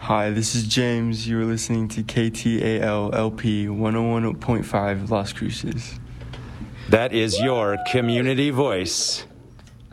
Hi, this is James. You're listening to KTAL-LP 101.5 Las Cruces. That is your community voice.